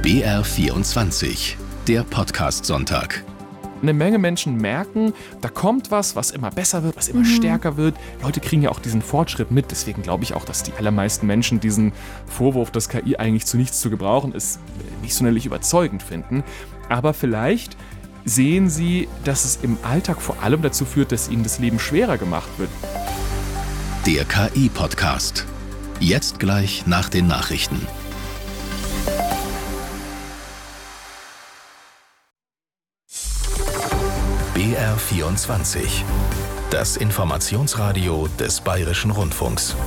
BR24, der Podcast-Sonntag. Eine Menge Menschen merken, da kommt was immer besser wird, was immer stärker wird. Leute kriegen ja auch diesen Fortschritt mit. Deswegen glaube ich auch, dass die allermeisten Menschen diesen Vorwurf, dass KI eigentlich zu nichts zu gebrauchen ist, nicht sonderlich überzeugend finden. Aber vielleicht sehen sie, dass es im Alltag vor allem dazu führt, dass ihnen das Leben schwerer gemacht wird. Der KI-Podcast. Jetzt gleich nach den Nachrichten. BR24. Das Informationsradio des Bayerischen Rundfunks.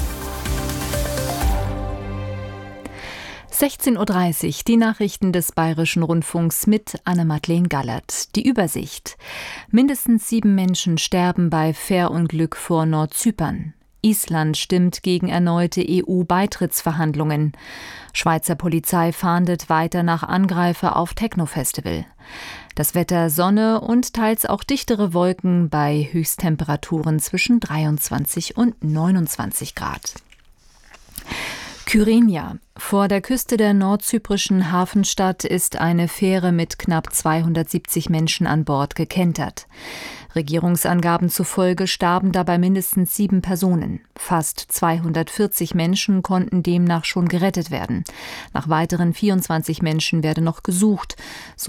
16:30 Uhr, die Nachrichten des Bayerischen Rundfunks mit Anne-Madeleine Gallert. Die Übersicht. Mindestens 7 Menschen sterben bei Fährunglück vor Nordzypern. Island stimmt gegen erneute EU-Beitrittsverhandlungen. Schweizer Polizei fahndet weiter nach Angreifer auf Techno-Festival. Das Wetter Sonne und teils auch dichtere Wolken bei Höchsttemperaturen zwischen 23 und 29 Grad. Kyrenia. Vor der Küste der nordzyprischen Hafenstadt ist eine Fähre mit knapp 270 Menschen an Bord gekentert. Regierungsangaben zufolge starben dabei mindestens 7 Personen. Fast 240 Menschen konnten demnach schon gerettet werden. Nach weiteren 24 Menschen werde noch gesucht. So